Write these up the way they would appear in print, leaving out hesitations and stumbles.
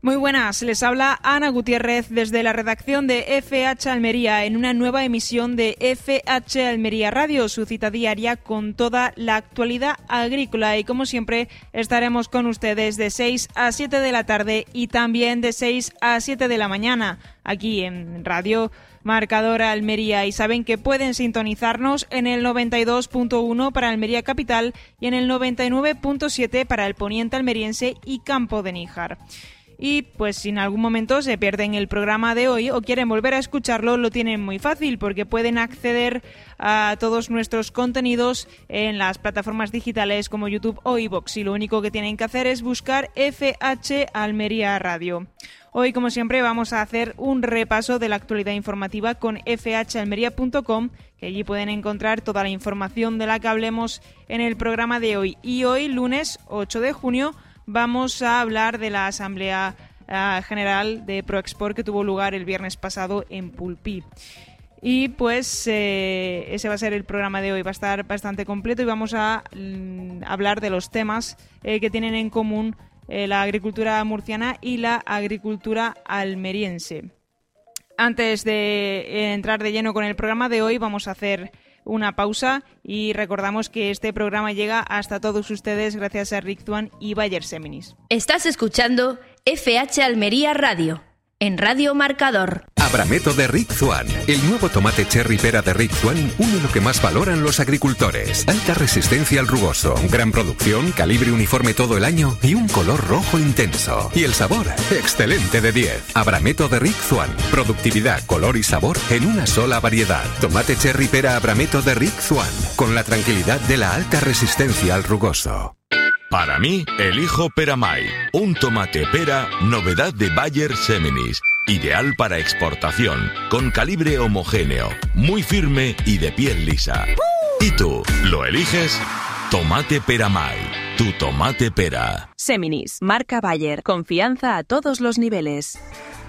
Muy buenas, les habla Ana Gutiérrez desde la redacción de FH Almería en una nueva emisión de FH Almería Radio, su cita diaria con toda la actualidad agrícola, y como siempre estaremos con ustedes de 6 a 7 de la tarde y también de 6 a 7 de la mañana aquí en Radio Marcador Almería, y saben que pueden sintonizarnos en el 92.1 para Almería Capital y en el 99.7 para el poniente almeriense y Campo de Níjar. Y pues si en algún momento se pierden el programa de hoy o quieren volver a escucharlo, lo tienen muy fácil porque pueden acceder a todos nuestros contenidos en las plataformas digitales como YouTube o iVoox, y lo único que tienen que hacer es buscar FH Almería Radio. Hoy, como siempre, vamos a hacer un repaso de la actualidad informativa con fhalmería.com, que allí pueden encontrar toda la información de la que hablemos en el programa de hoy. Y hoy, lunes 8 de junio, vamos a hablar de la Asamblea General de Proexport que tuvo lugar el viernes pasado en Pulpí. Y pues ese va a ser el programa de hoy, va a estar bastante completo y vamos a hablar de los temas que tienen en común la agricultura murciana y la agricultura almeriense. Antes de entrar de lleno con el programa de hoy, vamos a hacer una pausa y recordamos que este programa llega hasta todos ustedes gracias a Rictuan y Bayer Seminis. Estás escuchando FH Almería Radio, en Radio Marcador. Abrameto de Rictuan, el nuevo tomate cherry pera de Rictuan, une lo que más valoran los agricultores: alta resistencia al rugoso, gran producción, calibre uniforme todo el año y un color rojo intenso. Y el sabor, excelente de 10. Abrameto de Rictuan, productividad, color y sabor en una sola variedad. Tomate cherry pera Abrameto de Rictuan, con la tranquilidad de la alta resistencia al rugoso. Para mí, elijo Peramay, un tomate pera novedad de Bayer Seminis. Ideal para exportación, con calibre homogéneo, muy firme y de piel lisa. ¿Y tú, lo eliges? Tomate Peramay, tu tomate pera. Seminis, marca Bayer, confianza a todos los niveles.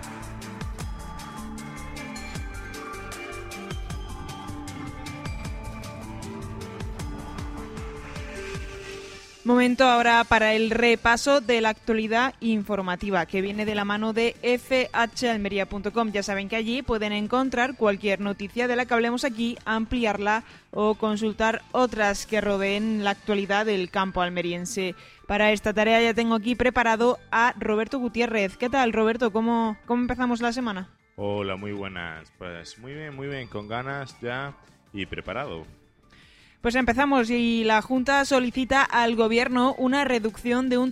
Momento ahora para el repaso de la actualidad informativa que viene de la mano de fhalmería.com. Ya saben que allí pueden encontrar cualquier noticia de la que hablemos aquí, ampliarla o consultar otras que rodeen la actualidad del campo almeriense. Para esta tarea ya tengo aquí preparado a Roberto Gutiérrez. ¿Qué tal, Roberto? ¿Cómo empezamos la semana? Hola, muy buenas. Pues muy bien, con ganas ya y preparado. Pues empezamos, y la Junta solicita al Gobierno una reducción de un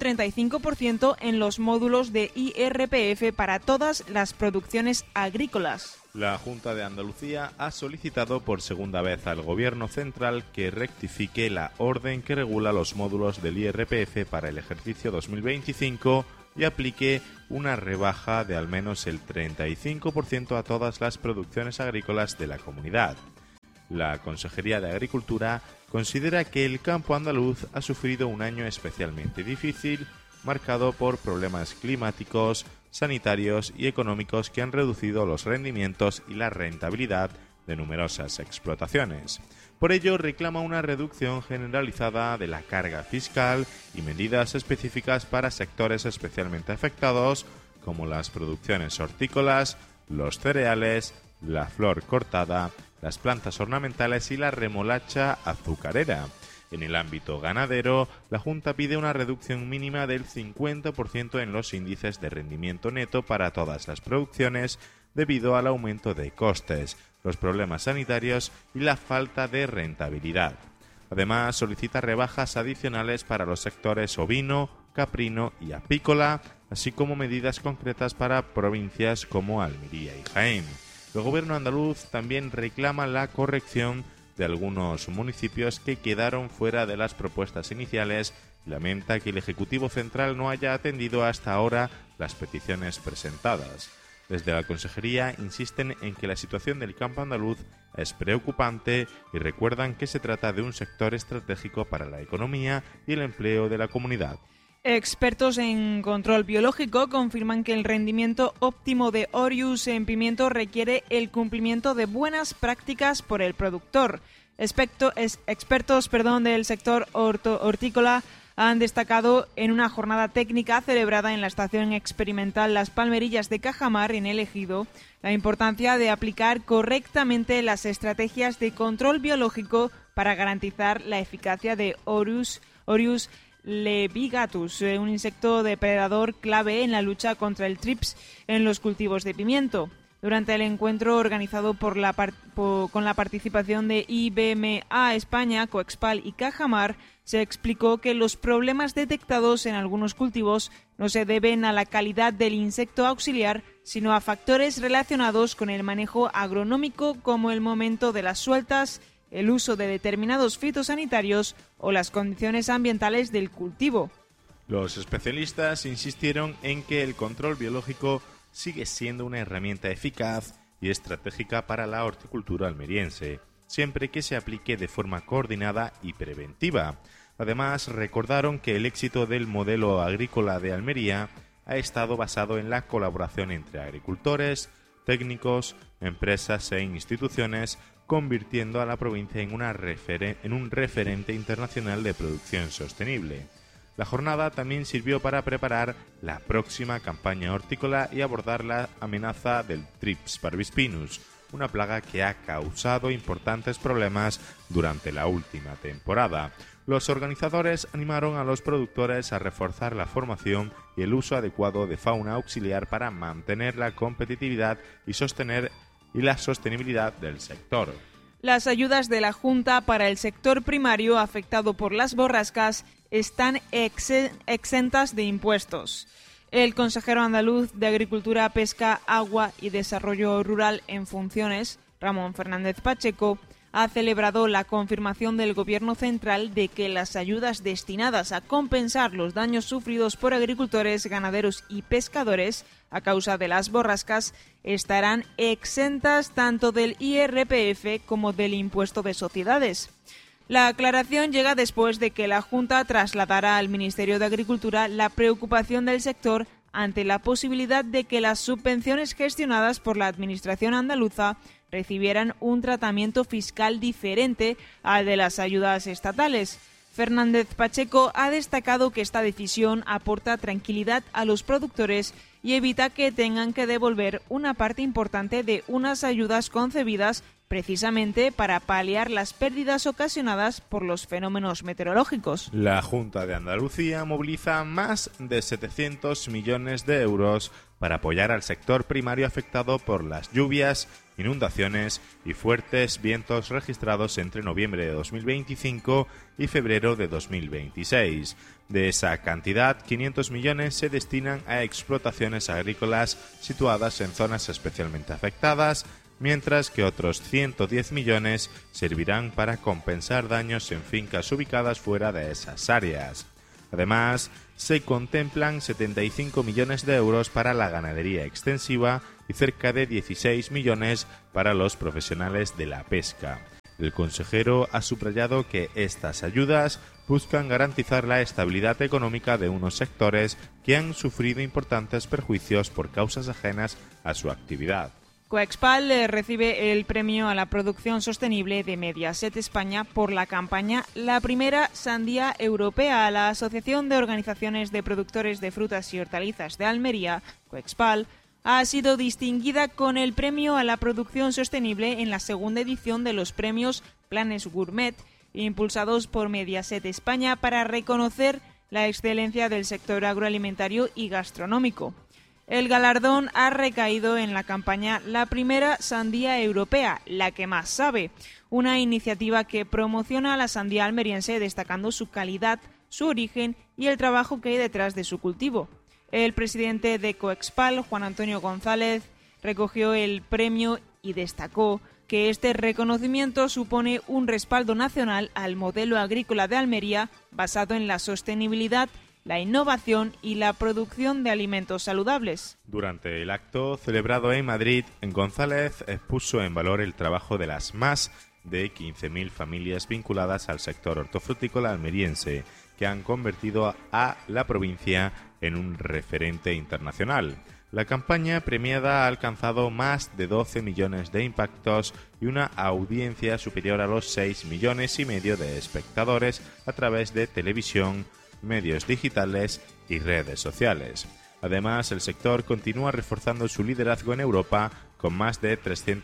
35% en los módulos de IRPF para todas las producciones agrícolas. La Junta de Andalucía ha solicitado por segunda vez al Gobierno central que rectifique la orden que regula los módulos del IRPF para el ejercicio 2025 y aplique una rebaja de al menos el 35% a todas las producciones agrícolas de la comunidad. La Consejería de Agricultura considera que el campo andaluz ha sufrido un año especialmente difícil, marcado por problemas climáticos, sanitarios y económicos que han reducido los rendimientos y la rentabilidad de numerosas explotaciones. Por ello, reclama una reducción generalizada de la carga fiscal y medidas específicas para sectores especialmente afectados, como las producciones hortícolas, los cereales, la flor cortada, las plantas ornamentales y la remolacha azucarera. En el ámbito ganadero, la Junta pide una reducción mínima del 50% en los índices de rendimiento neto para todas las producciones debido al aumento de costes, los problemas sanitarios y la falta de rentabilidad. Además, solicita rebajas adicionales para los sectores ovino, caprino y apícola, así como medidas concretas para provincias como Almería y Jaén. El Gobierno andaluz también reclama la corrección de algunos municipios que quedaron fuera de las propuestas iniciales y lamenta que el Ejecutivo Central no haya atendido hasta ahora las peticiones presentadas. Desde la Consejería insisten en que la situación del campo andaluz es preocupante y recuerdan que se trata de un sector estratégico para la economía y el empleo de la comunidad. Expertos en control biológico confirman que el rendimiento óptimo de Orius en pimiento requiere el cumplimiento de buenas prácticas por el productor. Expertos del sector hortícola han destacado en una jornada técnica celebrada en la Estación Experimental Las Palmerillas de Cajamar, en El Ejido, la importancia de aplicar correctamente las estrategias de control biológico para garantizar la eficacia de Orius levigatus, un insecto depredador clave en la lucha contra el trips en los cultivos de pimiento. Durante el encuentro organizado con la participación de IBMA España, Coexpal y Cajamar, se explicó que los problemas detectados en algunos cultivos no se deben a la calidad del insecto auxiliar, sino a factores relacionados con el manejo agronómico, como el momento de las sueltas, el uso de determinados fitosanitarios o las condiciones ambientales del cultivo. Los especialistas insistieron en que el control biológico sigue siendo una herramienta eficaz y estratégica para la horticultura almeriense, siempre que se aplique de forma coordinada y preventiva. Además, recordaron que el éxito del modelo agrícola de Almería ha estado basado en la colaboración entre agricultores, técnicos, empresas e instituciones, convirtiendo a la provincia en un referente internacional de producción sostenible. La jornada también sirvió para preparar la próxima campaña hortícola y abordar la amenaza del Trips parvispinus, una plaga que ha causado importantes problemas durante la última temporada. Los organizadores animaron a los productores a reforzar la formación y el uso adecuado de fauna auxiliar para mantener la competitividad y la sostenibilidad del sector. Las ayudas de la Junta para el sector primario afectado por las borrascas están exentas de impuestos. El consejero andaluz de Agricultura, Pesca, Agua y Desarrollo Rural en funciones, Ramón Fernández Pacheco, ha celebrado la confirmación del Gobierno central de que las ayudas destinadas a compensar los daños sufridos por agricultores, ganaderos y pescadores a causa de las borrascas estarán exentas tanto del IRPF como del impuesto de sociedades. La aclaración llega después de que la Junta trasladara al Ministerio de Agricultura la preocupación del sector ante la posibilidad de que las subvenciones gestionadas por la Administración andaluza recibieran un tratamiento fiscal diferente al de las ayudas estatales. Fernández Pacheco ha destacado que esta decisión aporta tranquilidad a los productores y evita que tengan que devolver una parte importante de unas ayudas concebidas precisamente para paliar las pérdidas ocasionadas por los fenómenos meteorológicos. La Junta de Andalucía moviliza más de 700 millones de euros para apoyar al sector primario afectado por las lluvias, inundaciones y fuertes vientos registrados entre noviembre de 2025 y febrero de 2026. De esa cantidad, 500 millones se destinan a explotaciones agrícolas situadas en zonas especialmente afectadas, mientras que otros 110 millones servirán para compensar daños en fincas ubicadas fuera de esas áreas. Además, se contemplan 75 millones de euros para la ganadería extensiva y cerca de 16 millones para los profesionales de la pesca. El consejero ha subrayado que estas ayudas buscan garantizar la estabilidad económica de unos sectores que han sufrido importantes perjuicios por causas ajenas a su actividad. Coexpal recibe el premio a la producción sostenible de Mediaset España por la campaña La Primera Sandía Europea. La Asociación de Organizaciones de Productores de Frutas y Hortalizas de Almería, Coexpal, ha sido distinguida con el premio a la producción sostenible en la segunda edición de los premios Planes Gourmet, impulsados por Mediaset España para reconocer la excelencia del sector agroalimentario y gastronómico. El galardón ha recaído en la campaña La Primera Sandía Europea, la que más sabe, una iniciativa que promociona a la sandía almeriense destacando su calidad, su origen y el trabajo que hay detrás de su cultivo. El presidente de Coexpal, Juan Antonio González, recogió el premio y destacó que este reconocimiento supone un respaldo nacional al modelo agrícola de Almería basado en la sostenibilidad, la innovación y la producción de alimentos saludables. Durante el acto celebrado en Madrid, González puso en valor el trabajo de las más de 15.000 familias vinculadas al sector hortofrutícola almeriense, que han convertido a la provincia en un referente internacional. La campaña premiada ha alcanzado más de 12 millones de impactos y una audiencia superior a los 6,5 millones de espectadores a través de televisión, medios digitales y redes sociales. Además, el sector continúa reforzando su liderazgo en Europa con más de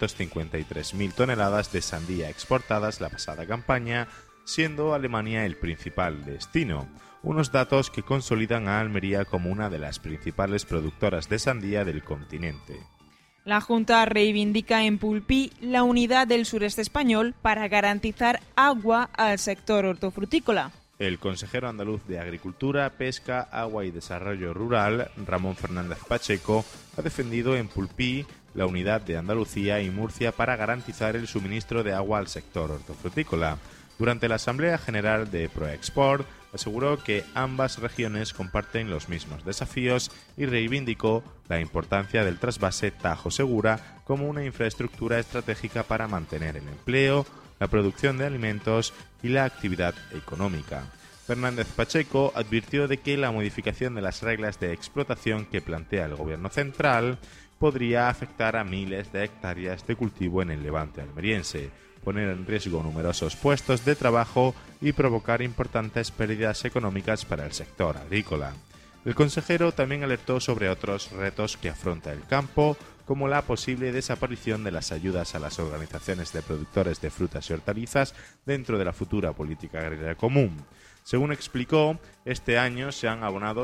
353.000 toneladas de sandía exportadas la pasada campaña, siendo Alemania el principal destino. Unos datos que consolidan a Almería como una de las principales productoras de sandía del continente. La Junta reivindica en Pulpí la unidad del sureste español para garantizar agua al sector hortofrutícola. El consejero andaluz de Agricultura, Pesca, Agua y Desarrollo Rural, Ramón Fernández Pacheco, ha defendido en Pulpí la unidad de Andalucía y Murcia para garantizar el suministro de agua al sector hortofrutícola. Durante la Asamblea General de Proexport, aseguró que ambas regiones comparten los mismos desafíos y reivindicó la importancia del trasvase Tajo Segura como una infraestructura estratégica para mantener el empleo, la producción de alimentos y la actividad económica. Fernández Pacheco advirtió de que la modificación de las reglas de explotación que plantea el Gobierno central podría afectar a miles de hectáreas de cultivo en el levante almeriense, poner en riesgo numerosos puestos de trabajo y provocar importantes pérdidas económicas para el sector agrícola. El consejero también alertó sobre otros retos que afronta el campo, como la posible desaparición de las ayudas a las organizaciones de productores de frutas y hortalizas dentro de la futura política agraria común. Según explicó, este año se han abonado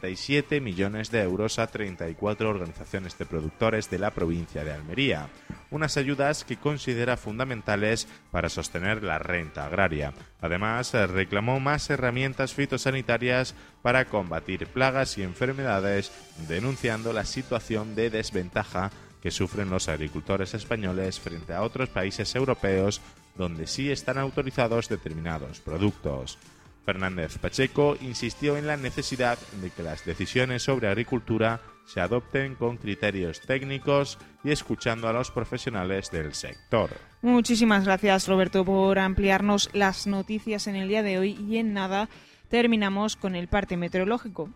77 millones de euros a 34 organizaciones de productores de la provincia de Almería, unas ayudas que considera fundamentales para sostener la renta agraria. Además, reclamó más herramientas fitosanitarias para combatir plagas y enfermedades, denunciando la situación de desventaja que sufren los agricultores españoles frente a otros países europeos donde sí están autorizados determinados productos. Fernández Pacheco insistió en la necesidad de que las decisiones sobre agricultura se adopten con criterios técnicos y escuchando a los profesionales del sector. Muchísimas gracias, Roberto, por ampliarnos las noticias en el día de hoy, y en nada terminamos con el parte meteorológico.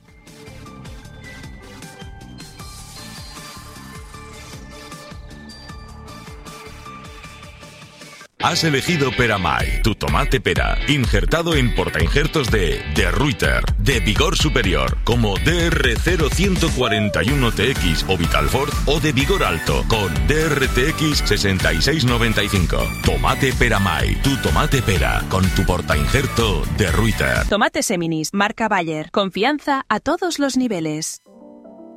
Has elegido Peramay, tu tomate pera, injertado en portainjertos de Ruyter, de vigor superior, como DR0141TX o Vitalfort, o de vigor alto, con DRTX 6695. Tomate Peramay, tu tomate pera, con tu portainjerto de Ruyter. Tomate Seminis, marca Bayer. Confianza a todos los niveles.